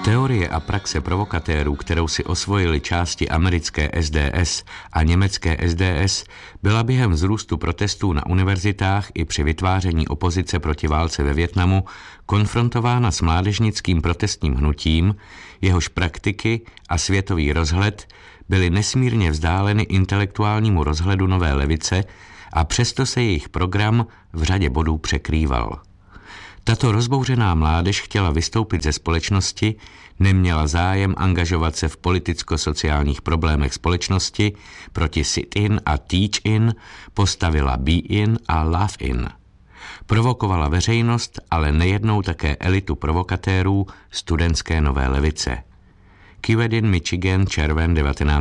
Teorie a praxe provokatérů, kterou si osvojili části americké SDS a německé SDS, byla během vzrůstu protestů na univerzitách i při vytváření opozice proti válce ve Vietnamu konfrontována s mládežnickým protestním hnutím, jehož praktiky a světový rozhled byly nesmírně vzdáleny intelektuálnímu rozhledu nové levice a přesto se jejich program v řadě bodů překrýval. Tato rozbouřená mládež chtěla vystoupit ze společnosti, neměla zájem angažovat se v politicko-sociálních problémech společnosti, proti sit-in a teach-in postavila be-in a love-in. Provokovala veřejnost, ale nejednou také elitu provokatérů studentské nové levice. Kewadin, Michigan, červen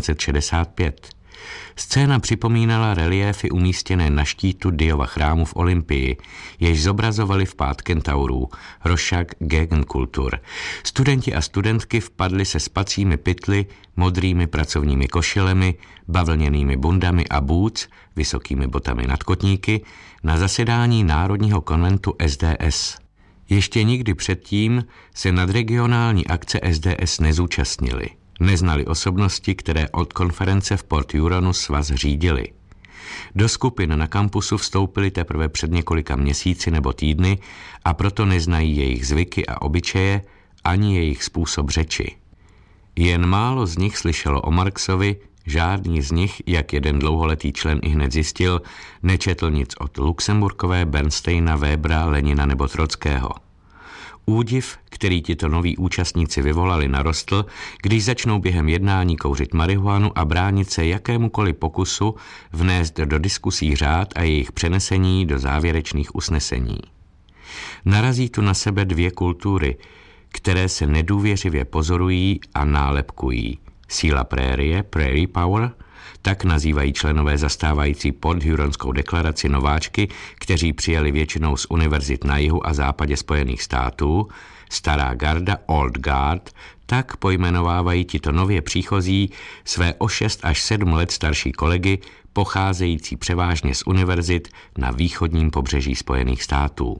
1965. Scéna připomínala reliéfy umístěné na štítu Diova chrámu v Olympii, jež zobrazovali vpád kentaurů, Rorschach Gegenkultur. Studenti a studentky vpadli se spacími pytly, modrými pracovními košilemi, bavlněnými bundami a boots, vysokými botami nad kotníky, na zasedání Národního konventu SDS. Ještě nikdy předtím se nadregionální akce SDS nezúčastnili. Neznali osobnosti, které od konference v Port Huronu svaz řídili. Do skupin na kampusu vstoupili teprve před několika měsíci nebo týdny a proto neznají jejich zvyky a obyčeje ani jejich způsob řeči. Jen málo z nich slyšelo o Marxovi, žádný z nich, jak jeden dlouholetý člen ihned zjistil, nečetl nic od Luxemburkové, Bernsteina, Webera, Lenina nebo Trockého. Údiv, který tito noví účastníci vyvolali, narostl, když začnou během jednání kouřit marihuanu a bránit se jakémukoliv pokusu vnést do diskusí řád a jejich přenesení do závěrečných usnesení. Narazí tu na sebe dvě kultury, které se nedůvěřivě pozorují a nálepkují. Síla prérie, prairie power, tak nazývají členové zastávající Porthuronskou deklaraci nováčky, kteří přijeli většinou z univerzit na jihu a západě Spojených států, stará garda, old guard, tak pojmenovávají tito nově příchozí své o 6 až 7 let starší kolegy, pocházející převážně z univerzit na východním pobřeží Spojených států.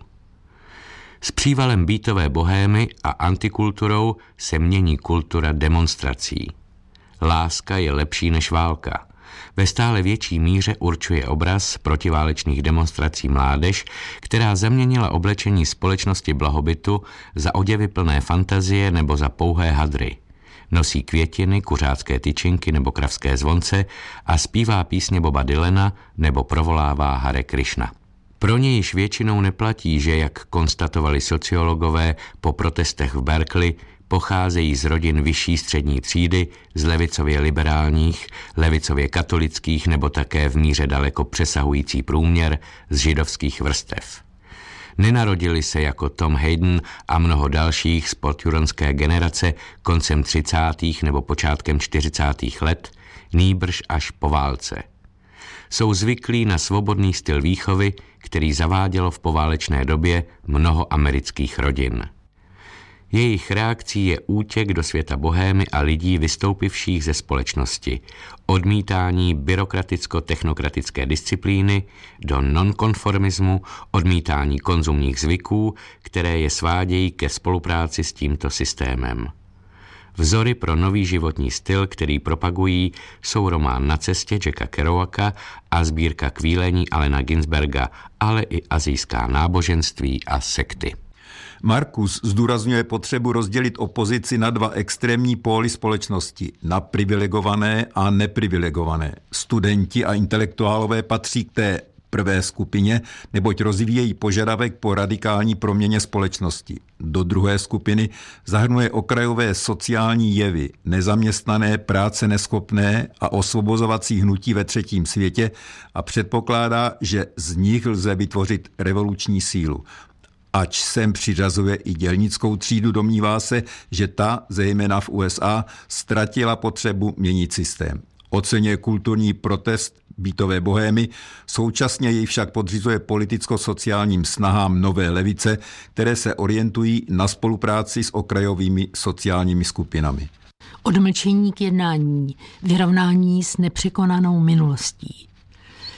S přívalem beatové bohémy a antikulturou se mění kultura demonstrací. Láska je lepší než válka. Ve stále větší míře určuje obraz protiválečných demonstrací mládež, která zaměnila oblečení společnosti blahobytu za oděvy plné fantazie nebo za pouhé hadry. Nosí květiny, kuřácké tyčinky nebo kravské zvonce a zpívá písně Boba Dylana nebo provolává Hare Krishna. Pro ně již většinou neplatí, že, jak konstatovali sociologové po protestech v Berkeley, pocházejí z rodin vyšší střední třídy, z levicově liberálních, levicově katolických nebo také v míře daleko přesahující průměr z židovských vrstev. Nenarodili se jako Tom Hayden a mnoho dalších z porthuronské generace koncem 30. nebo počátkem 40. let, nýbrž až po válce. Jsou zvyklí na svobodný styl výchovy, který zavádělo v poválečné době mnoho amerických rodin. Jejich reakcí je útěk do světa bohémy a lidí vystoupivších ze společnosti, odmítání byrokraticko-technokratické disciplíny do nonkonformismu, odmítání konzumních zvyků, které je svádějí ke spolupráci s tímto systémem. Vzory pro nový životní styl, který propagují, jsou román Na cestě Jacka Kerouaka a sbírka Kvílení Allena Ginsberga, ale i asijská náboženství a sekty. Marcus zdůrazňuje potřebu rozdělit opozici na dva extrémní póly společnosti, na privilegované a neprivilegované. Studenti a intelektuálové patří k té prvé skupině, neboť rozvíjejí požadavek po radikální proměně společnosti. Do druhé skupiny zahrnuje okrajové sociální jevy, nezaměstnané, práce neschopné a osvobozovací hnutí ve třetím světě a předpokládá, že z nich lze vytvořit revoluční sílu. Ač sem přiřazuje i dělnickou třídu, domnívá se, že ta, zejména v USA, ztratila potřebu měnit systém. Oceňuje kulturní protest beatové bohémy, současně jej však podřizuje politicko-sociálním snahám nové levice, které se orientují na spolupráci s okrajovými sociálními skupinami. Odmlčení k jednání, vyrovnání s nepřekonanou minulostí.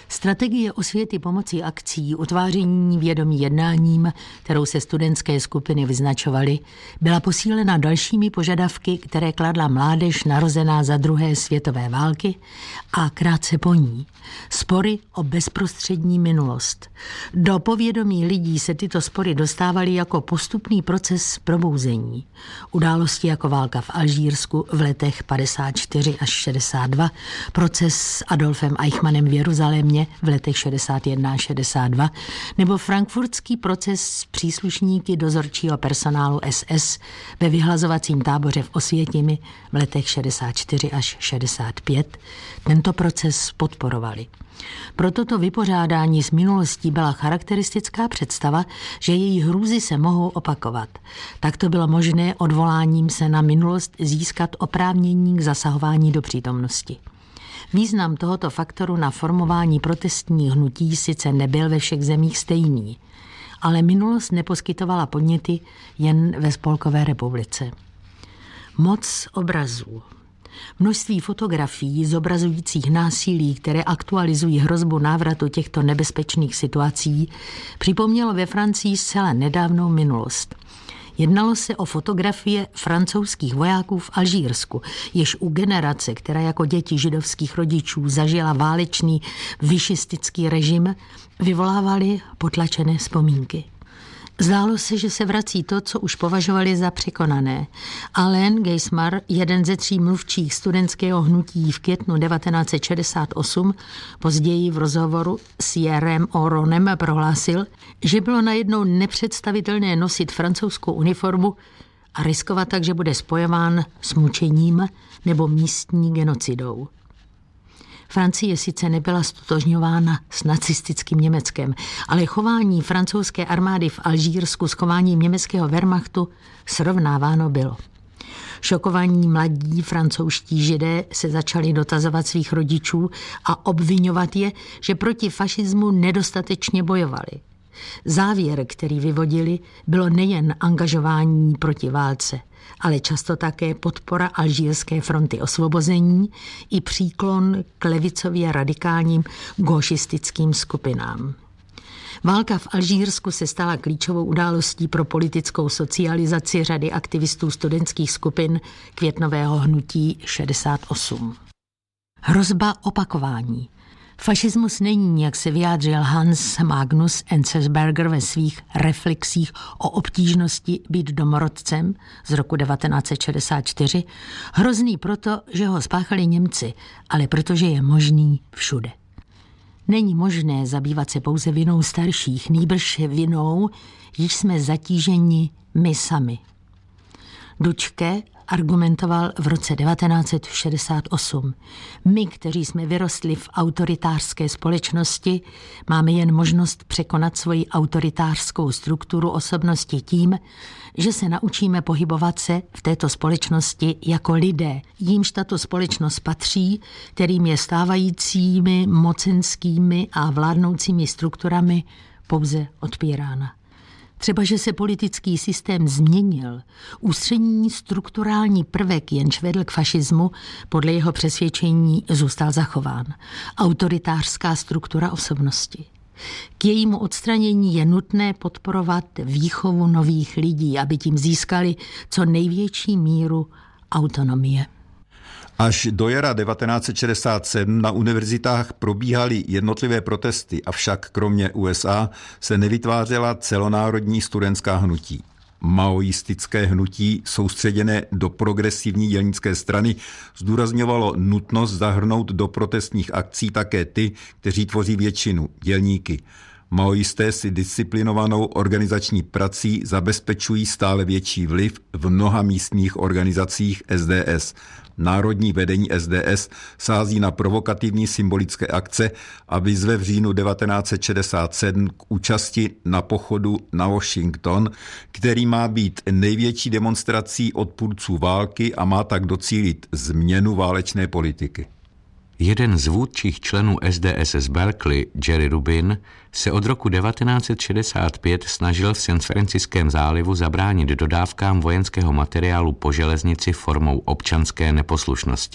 Strategie osvěty pomocí akcí, utváření vědomí jednáním, kterou se studentské skupiny vyznačovaly, byla posílena dalšími požadavky, které kladla mládež narozená za druhé světové války a krátce po ní. Spory o bezprostřední minulost. Do povědomí lidí se tyto spory dostávaly jako postupný proces probouzení. Události jako válka v Alžírsku v letech 54 až 62, proces s Adolfem Eichmannem v Jeruzalémě v letech 61 až 62, nebo frankfurtský proces s příslušníky dozorčího personálu SS ve vyhlazovacím táboře v Osvětimi v letech 64 až 65, tento proces podporovali. Pro toto vypořádání s minulostí byla charakteristická představa, že její hrůzy se mohou opakovat. Tak to bylo možné odvoláním se na minulost získat oprávnění k zasahování do přítomnosti. Význam tohoto faktoru na formování protestních hnutí sice nebyl ve všech zemích stejný, ale minulost neposkytovala podněty jen ve Spolkové republice. Moc obrazů. Množství fotografií zobrazujících násilí, které aktualizují hrozbu návratu těchto nebezpečných situací, připomnělo ve Francii zcela nedávnou minulost. Jednalo se o fotografie francouzských vojáků v Alžírsku, jež u generace, která jako děti židovských rodičů zažila válečný višistický režim, vyvolávaly potlačené vzpomínky. Zdálo se, že se vrací to, co už považovali za překonané. Alain Geismar, jeden ze 3 mluvčích studentského hnutí v květnu 1968, později v rozhovoru s Jerem Oronem prohlásil, že bylo najednou nepředstavitelné nosit francouzskou uniformu a riskovat tak, že bude spojován s mučením nebo místní genocidou. Francie sice nebyla stotožňována s nacistickým Německem, ale chování francouzské armády v Alžírsku s chováním německého Wehrmachtu srovnáváno bylo. Šokovaní mladí francouzští židé se začali dotazovat svých rodičů a obviňovat je, že proti fašismu nedostatečně bojovali. Závěr, který vyvodili, bylo nejen angažování proti válce, ale často také podpora Alžírské fronty osvobození i příklon k levicově radikálním gauchistickým skupinám. Válka v Alžírsku se stala klíčovou událostí pro politickou socializaci řady aktivistů studentských skupin květnového hnutí 68. Hrozba opakování. Fašismus není, jak se vyjádřil Hans Magnus Enzensberger ve svých reflexích o obtížnosti být domorodcem z roku 1964, hrozný proto, že ho spáchali Němci, ale protože je možný všude. Není možné zabývat se pouze vinou starších, nýbrž vinou, již jsme zatíženi my sami. Dučke argumentoval v roce 1968. My, kteří jsme vyrostli v autoritářské společnosti, máme jen možnost překonat svoji autoritářskou strukturu osobnosti tím, že se naučíme pohybovat se v této společnosti jako lidé, jímž tato společnost patří, kterým je stávajícími mocenskými a vládnoucími strukturami pouze odpírána. Třeba, že se politický systém změnil, ústřední strukturální prvek, jenž vedl k fašismu, podle jeho přesvědčení zůstal zachován. Autoritářská struktura osobnosti. K jejímu odstranění je nutné podporovat výchovu nových lidí, aby tím získali co největší míru autonomie. Až do jara 1967 na univerzitách probíhaly jednotlivé protesty, avšak kromě USA se nevytvářela celonárodní studentská hnutí. Maoistické hnutí soustředěné do progresivní dělnické strany zdůrazňovalo nutnost zahrnout do protestních akcí také ty, kteří tvoří většinu, dělníky. Maoisté si disciplinovanou organizační prací zabezpečují stále větší vliv v mnoha místních organizacích SDS. Národní vedení SDS sází na provokativní symbolické akce a vyzve v říjnu 1967 k účasti na pochodu na Washington, který má být největší demonstrací odpůrců války a má tak docílit změnu válečné politiky. Jeden z vůdčích členů SDS z Berkeley, Jerry Rubin, se od roku 1965 snažil v San Franciském zálivu zabránit dodávkám vojenského materiálu po železnici formou občanské neposlušnosti.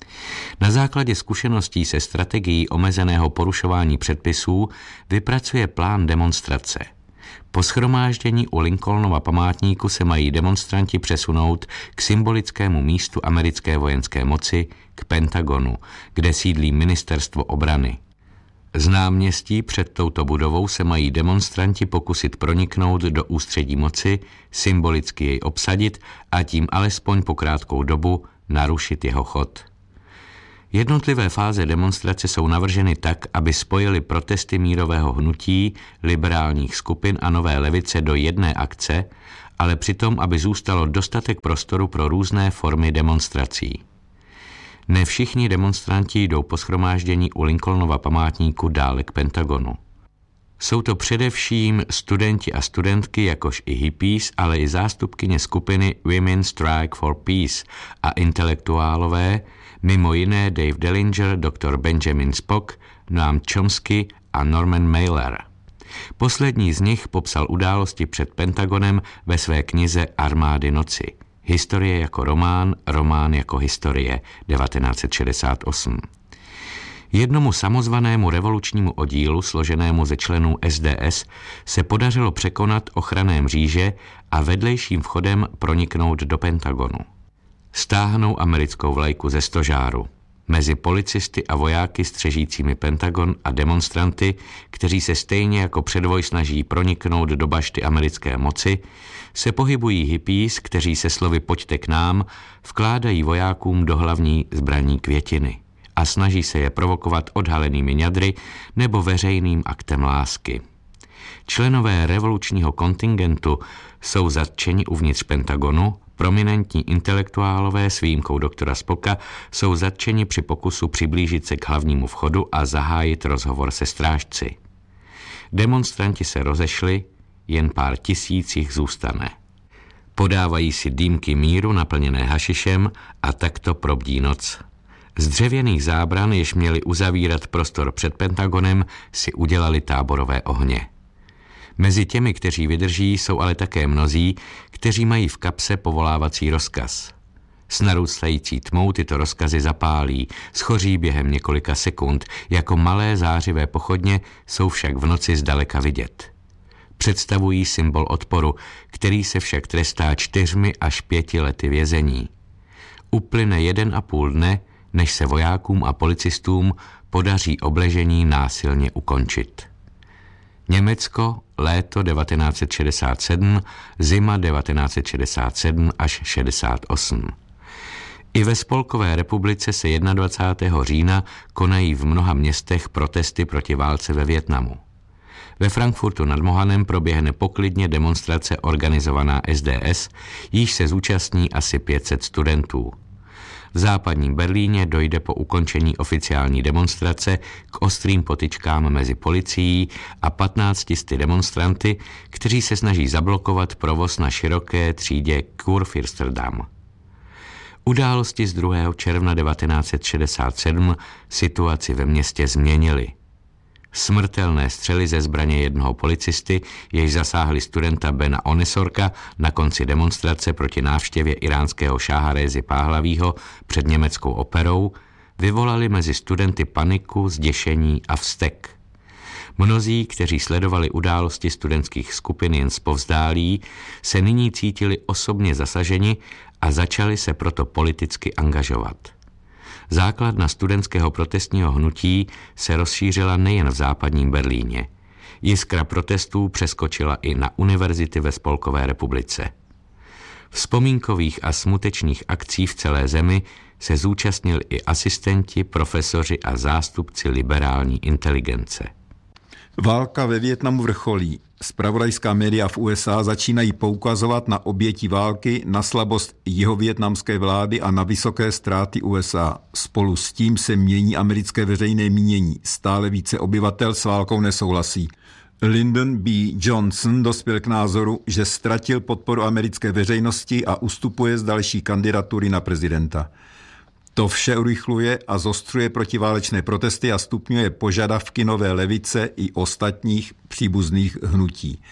Na základě zkušeností se strategií omezeného porušování předpisů vypracuje plán demonstrace. Po shromáždění u Lincolnova památníku se mají demonstranti přesunout k symbolickému místu americké vojenské moci, k Pentagonu, kde sídlí ministerstvo obrany. Z náměstí před touto budovou se mají demonstranti pokusit proniknout do ústředí moci, symbolicky jej obsadit a tím alespoň po krátkou dobu narušit jeho chod. Jednotlivé fáze demonstrace jsou navrženy tak, aby spojily protesty mírového hnutí, liberálních skupin a nové levice do jedné akce, ale přitom, aby zůstalo dostatek prostoru pro různé formy demonstrací. Ne všichni demonstranti jdou po shromáždění u Lincolnova památníku dále k Pentagonu. Jsou to především studenti a studentky, jakož i hippies, ale i zástupkyně skupiny Women Strike for Peace a intelektuálové, mimo jiné Dave Dellinger, dr. Benjamin Spock, Noam Chomsky a Norman Mailer. Poslední z nich popsal události před Pentagonem ve své knize Armády noci. Historie jako román, román jako historie, 1968. Jednomu samozvanému revolučnímu oddílu, složenému ze členů SDS, se podařilo překonat ochranné mříže a vedlejším vchodem proniknout do Pentagonu. Stáhnou americkou vlajku ze stožáru. Mezi policisty a vojáky střežícími Pentagon a demonstranty, kteří se stejně jako předvoj snaží proniknout do bašty americké moci, se pohybují hippies, kteří se slovy "pojďte k nám" vkládají vojákům do hlavní zbraní květiny a snaží se je provokovat odhalenými ňadry nebo veřejným aktem lásky. Členové revolučního kontingentu jsou zatčeni uvnitř Pentagonu, prominentní intelektuálové s výjimkou doktora Spocka jsou zatčeni při pokusu přiblížit se k hlavnímu vchodu a zahájit rozhovor se strážci. Demonstranti se rozešli, jen pár tisíc jich zůstane. Podávají si dýmky míru naplněné hašišem a takto probdí noc. Z dřevěných zábran, jež měli uzavírat prostor před Pentagonem, si udělali táborové ohně. Mezi těmi, kteří vydrží, jsou ale také mnozí, kteří mají v kapse povolávací rozkaz. S narůstající tmou tyto rozkazy zapálí, schoří během několika sekund, jako malé zářivé pochodně, jsou však v noci zdaleka vidět. Představují symbol odporu, který se však trestá 4 až 5 lety vězení. Uplyne 1,5 dne, než se vojákům a policistům podaří obležení násilně ukončit. Německo, léto 1967, zima 1967 až 68. I ve Spolkové republice se 21. října konají v mnoha městech protesty proti válce ve Vietnamu. Ve Frankfurtu nad Mohanem proběhne poklidně demonstrace organizovaná SDS, jíž se zúčastní asi 500 studentů. V západním Berlíně dojde po ukončení oficiální demonstrace k ostrým potyčkám mezi policií a 1500 demonstranty, kteří se snaží zablokovat provoz na široké třídě Kurfürstendam. Události z 2. června 1967 situaci ve městě změnily. Smrtelné střely ze zbraně jednoho policisty, jež zasáhli studenta Bena Onesorka na konci demonstrace proti návštěvě iránského šáha Rézy Páhlavího před německou operou, vyvolali mezi studenty paniku, zděšení a vztek. Mnozí, kteří sledovali události studentských skupin jen zpovzdálí, se nyní cítili osobně zasaženi a začali se proto politicky angažovat. Základna studentského protestního hnutí se rozšířila nejen v západním Berlíně. Jiskra protestů přeskočila i na univerzity ve Spolkové republice. Vzpomínkových a smutečných akcí v celé zemi se zúčastnili i asistenti, profesoři a zástupci liberální inteligence. Válka ve Vietnamu vrcholí. Zpravodajská média v USA začínají poukazovat na oběti války, na slabost jihovietnamské vlády a na vysoké ztráty USA. Spolu s tím se mění americké veřejné mínění. Stále více obyvatel s válkou nesouhlasí. Lyndon B. Johnson dospěl k názoru, že ztratil podporu americké veřejnosti a ustupuje z další kandidatury na prezidenta. To vše urychluje a zostřuje protiválečné protesty a stupňuje požadavky nové levice i ostatních příbuzných hnutí.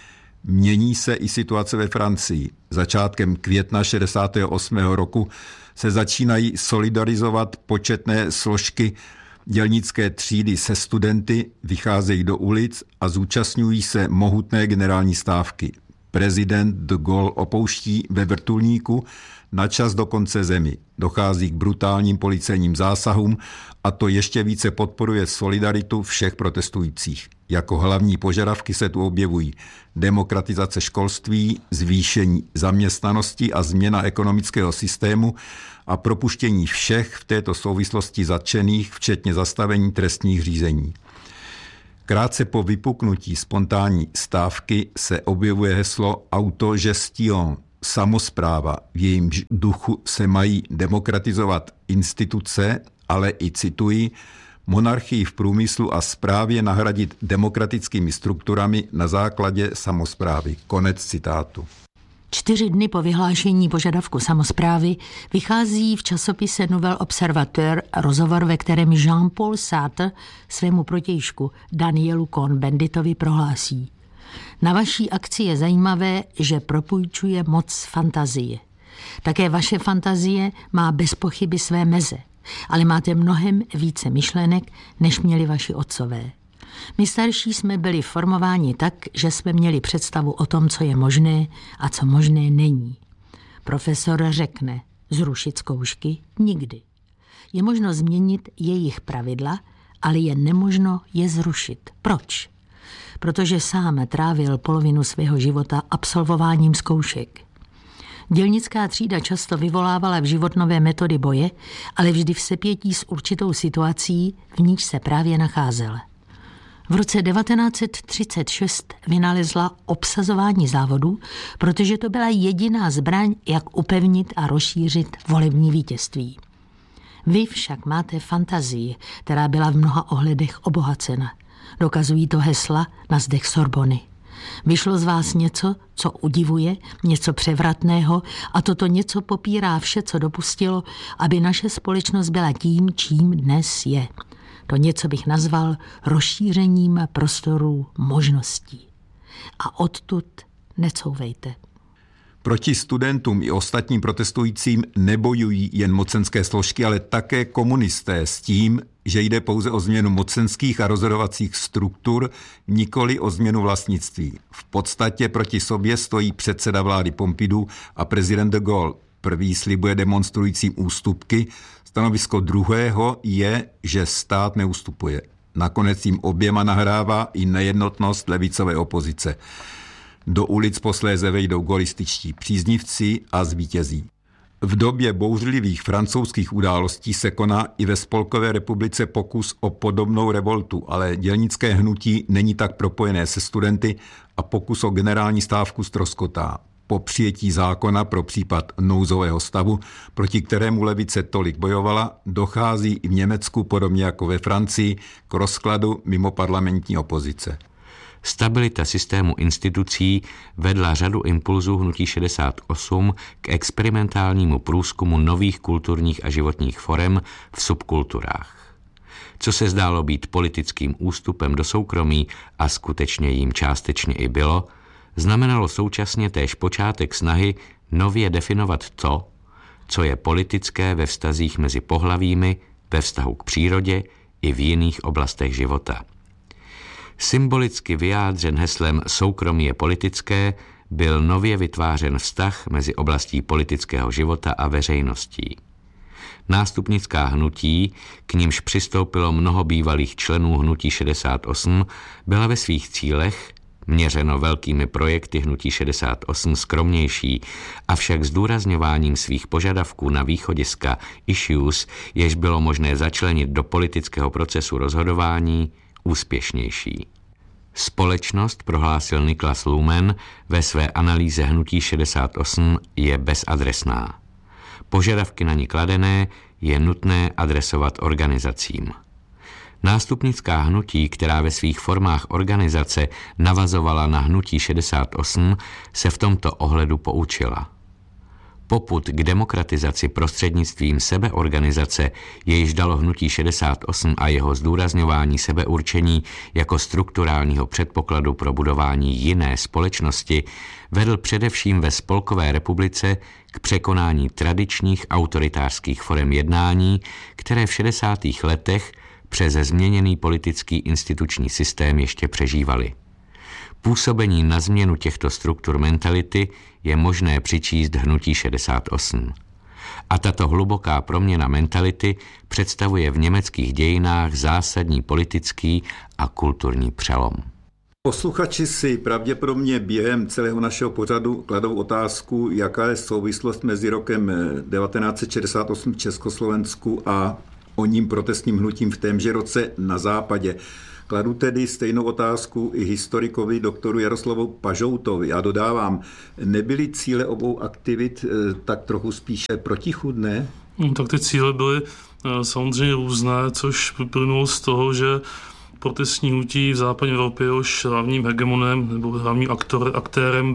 Mění se i situace ve Francii. Začátkem května 68. roku se začínají solidarizovat početné složky dělnické třídy se studenty, vycházejí do ulic a zúčastňují se mohutné generální stávky. Prezident de Gaulle opouští ve vrtulníku na čas do konce zemi. Dochází k brutálním policejním zásahům a to ještě více podporuje solidaritu všech protestujících. Jako hlavní požadavky se tu objevují demokratizace školství, zvýšení zaměstnanosti a změna ekonomického systému a propuštění všech v této souvislosti zatčených, včetně zastavení trestních řízení. Krátce po vypuknutí spontánní stávky se objevuje heslo autogestion, samospráva. V jejím duchu se mají demokratizovat instituce, ale i, cituji, monarchii v průmyslu a správě nahradit demokratickými strukturami na základě samosprávy. Konec citátu. 4 dny po vyhlášení požadavku samosprávy vychází v časopise Nouvel Observateur rozhovor, ve kterém Jean-Paul Sartre svému protějšku Danielu Cohn-Benditovi prohlásí: Na vaší akci je zajímavé, že propůjčuje moc fantazie. Také vaše fantazie má bez pochyby své meze, ale máte mnohem více myšlenek, než měli vaši otcové. My starší jsme byli formováni tak, že jsme měli představu o tom, co je možné a co možné není. Profesor řekne, zrušit zkoušky nikdy. Je možno změnit jejich pravidla, ale je nemožno je zrušit. Proč? Protože sám trávil polovinu svého života absolvováním zkoušek. Dělnická třída často vyvolávala v život nové metody boje, ale vždy v sepětí s určitou situací, v níž se právě nacházela. V roce 1936 vynalezla obsazování závodů, protože to byla jediná zbraň, jak upevnit a rozšířit volební vítězství. Vy však máte fantazii, která byla v mnoha ohledech obohacena. Dokazují to hesla na zdech Sorbony. Vyšlo z vás něco, co udivuje, něco převratného a toto něco popírá vše, co dopustilo, aby naše společnost byla tím, čím dnes je. To něco bych nazval rozšířením prostoru možností. A odtud necouvejte. Proti studentům i ostatním protestujícím nebojují jen mocenské složky, ale také komunisté s tím, že jde pouze o změnu mocenských a rozhodovacích struktur, nikoli o změnu vlastnictví. V podstatě proti sobě stojí předseda vlády Pompidou a prezident de Gaulle. Prvý slibuje demonstrujícím ústupky, stanovisko druhého je, že stát neustupuje. Nakonec jim oběma nahrává i nejednotnost levicové opozice. Do ulic posléze vejdou gaullističtí příznivci a zvítězí. V době bouřlivých francouzských událostí se koná i ve Spolkové republice pokus o podobnou revoltu, ale dělnické hnutí není tak propojené se studenty a pokus o generální stávku ztroskotá. Po přijetí zákona pro případ nouzového stavu, proti kterému levice tolik bojovala, dochází i v Německu, podobně jako ve Francii, k rozkladu mimoparlamentní opozice. Stabilita systému institucí vedla řadu impulzů hnutí 68 k experimentálnímu průzkumu nových kulturních a životních forem v subkulturách. Co se zdálo být politickým ústupem do soukromí a skutečně jím částečně i bylo, znamenalo současně též počátek snahy nově definovat to, co je politické ve vztazích mezi pohlavími, ve vztahu k přírodě i v jiných oblastech života. Symbolicky vyjádřen heslem soukromí je politické, byl nově vytvářen vztah mezi oblastí politického života a veřejností. Nástupnická hnutí, k nimž přistoupilo mnoho bývalých členů hnutí 68, byla ve svých cílech, měřeno velkými projekty hnutí 68, skromnější, avšak zdůrazňováním svých požadavků na východiska issues, jež bylo možné začlenit do politického procesu rozhodování, úspěšnější. Společnost, prohlásil Niklas Luhmann ve své analýze hnutí 68, je bezadresná. Požadavky na ní kladené je nutné adresovat organizacím. Nástupnická hnutí, která ve svých formách organizace navazovala na hnutí 68, se v tomto ohledu poučila. Popud k demokratizaci prostřednictvím sebeorganizace, jejíž dalo hnutí 68 a jeho zdůrazňování sebeurčení jako strukturálního předpokladu pro budování jiné společnosti, vedl především ve Spolkové republice k překonání tradičních autoritářských forem jednání, které v 60. letech přes změněný politický instituční systém ještě přežívaly. Působení na změnu těchto struktur mentality je možné přičíst hnutí 68. A tato hluboká proměna mentality představuje v německých dějinách zásadní politický a kulturní přelom. Posluchači si pravděpodobně během celého našeho pořadu kladou otázku, jaká je souvislost mezi rokem 1968 v Československu a oním protestním hnutím v témže roce na západě. Kladu tedy stejnou otázku i historikovi doktoru Jaroslavu Pažoutovi. Já dodávám, nebyly cíle obou aktivit tak trochu spíše protichůdné? Tak ty cíle byly samozřejmě různé, což vyplynulo z toho, že protestní hnutí v západní Evropě, jehož hlavním hegemonem nebo hlavním aktérem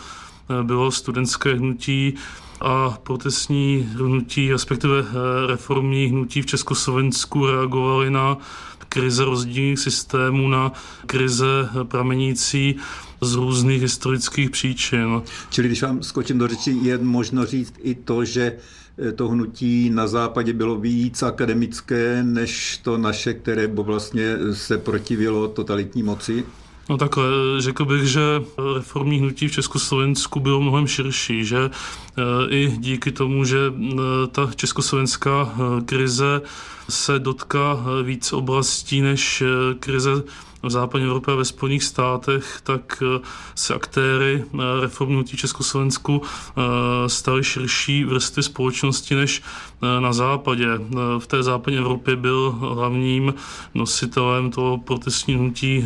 bylo studentské hnutí, a protestní hnutí, respektive reformní hnutí v Československu reagovaly na krize rozdílných systémů, na krize pramenící z různých historických příčin. Čili když vám skočím do řeči, je možno říct i to, že to hnutí na západě bylo víc akademické než to naše, které vlastně se protivilo totalitní moci? No takhle, řekl bych, že reformní hnutí v Československu bylo mnohem širší, že i díky tomu, že ta československá krize se dotkla víc oblastí než krize v západní Evropě a ve Spojených státech, tak se aktéry reformní hnutí v Československu staly širší vrstvy společnosti než na západě. V té západní Evropě byl hlavním nositelem toho protestního hnutí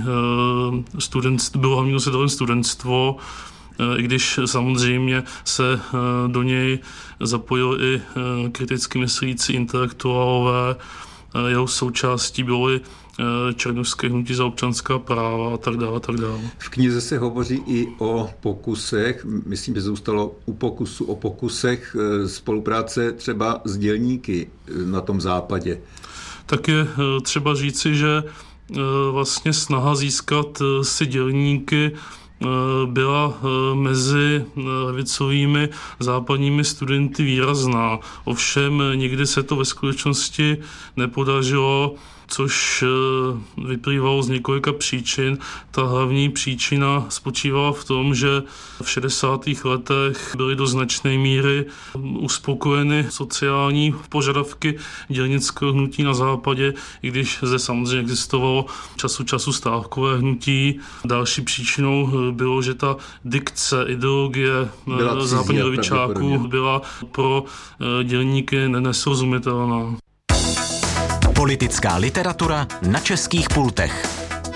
bylo hlavním nositelem studentstvo, i když samozřejmě se do něj zapojili i kriticky myslící intelektuálové, jeho součástí bylo i černošské hnutí za občanská práva a tak dále, tak dále. V knize se hovoří i o pokusech, myslím, že zůstalo u pokusu o pokusech spolupráce třeba s dělníky na tom západě. Tak je třeba říci, že vlastně snaha získat si dělníky byla mezi levicovými západními studenty výrazná. Ovšem nikdy se to ve skutečnosti nepodařilo, což vyplývalo z několika příčin. Ta hlavní příčina spočívala v tom, že v 60. letech byly do značné míry uspokojeny sociální požadavky dělnického hnutí na západě, i když zde samozřejmě existovalo času stávkové hnutí. Další příčinou bylo, že ta dikce, ideologie západních levičáků byla pro dělníky nesrozumitelná. Politická literatura na českých pultech.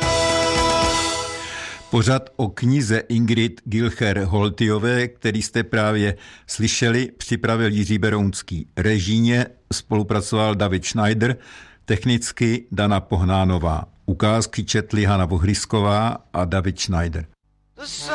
Pořad o knize Ingrid Gilcher-Holtyové, který jste právě slyšeli, připravil Jiří Berounský. Režijně spolupracoval David Schneider, technicky Dana Pohnánová. Ukázky četli Hana Vohrysková a David Schneider.